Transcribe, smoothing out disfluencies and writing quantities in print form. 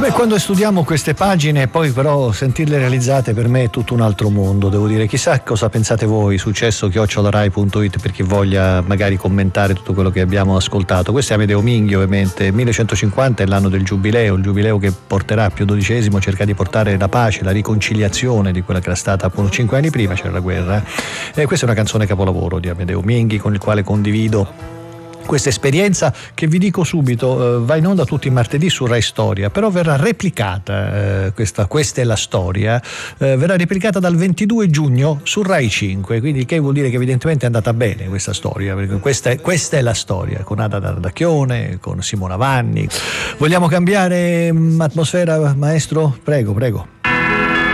Quando studiamo queste pagine, poi però sentirle realizzate per me è tutto un altro mondo, devo dire. Chissà cosa pensate voi, successo@rai.it, per chi voglia magari commentare tutto quello che abbiamo ascoltato. Questo è Amedeo Minghi, ovviamente. 1150 è l'anno del giubileo, il giubileo che porterà Pio XII, cerca di portare la pace, la riconciliazione di quella che era stata appunto 5 anni prima, c'era la guerra. E questa è una canzone capolavoro di Amedeo Minghi, con il quale condivido questa esperienza che, vi dico subito, va in onda tutti i martedì su Rai Storia, però verrà replicata, questa è la storia, verrà replicata dal 22 giugno su Rai 5, quindi che vuol dire che evidentemente è andata bene questa storia, perché questa è la storia, con Ada D'Ardacchione, con Simona Vanni. Vogliamo cambiare atmosfera, maestro? Prego.